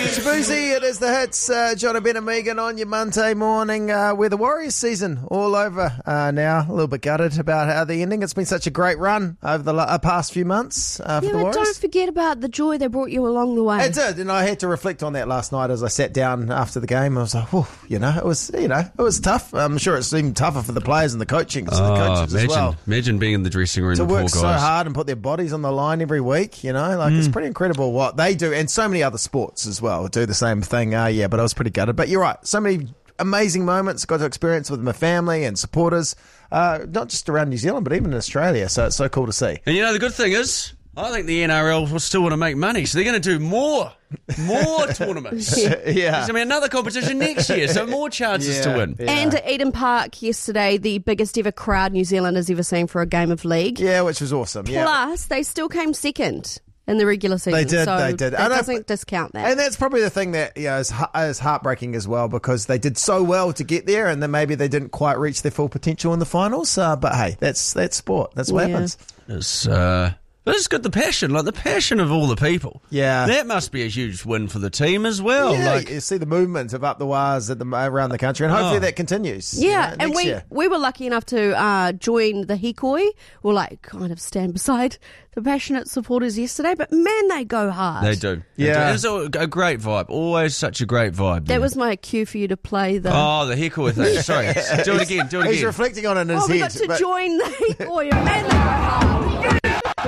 Shabuzi, it is the hits. John and Ben and Megan on your Monday morning. We're the Warriors season all over now. A little bit gutted about how the ending. It's been such a great run over the past few months for the Warriors. Don't forget about the joy they brought you along the way. It did, and I had to reflect on that last night as I sat down after the game. I was like, it was tough. I'm sure it's even tougher for the players and the coaches as well. Imagine being in the dressing room. To the work poor so guys. hard and put their bodies on the line every week, it's pretty incredible what they do, and so many other sports as well do the same thing. But I was pretty gutted. But you're right, so many amazing moments got to experience with my family and supporters, not just around New Zealand, but even in Australia. So it's so cool to see. And the good thing is, I think the NRL will still want to make money, so they're going to do more tournaments. Yeah. I mean, another competition next year, so more chances to win. Yeah. And at Eden Park yesterday, the biggest ever crowd New Zealand has ever seen for a game of league. Yeah, which was awesome. Plus, they still came second in the regular season. They did. That doesn't discount that. And that's probably the thing that is heartbreaking as well, because they did so well to get there, and then maybe they didn't quite reach their full potential in the finals. But hey, that's sport. That's what happens. It's good, the passion of all the people. Yeah. That must be a huge win for the team as well. Yeah, you see the movement of up the wires around the country, and hopefully that continues. Yeah, and next year. we were lucky enough to join the Hikoi, or kind of stand beside the passionate supporters yesterday, but man, they go hard. They do. Yeah. It's a great vibe. Always such a great vibe. That was my cue for you to play the... Oh, the Hikoi thing. Sorry. Do it again. He's reflecting on it in his head. We got to join the Hikoi, and man, they go hard.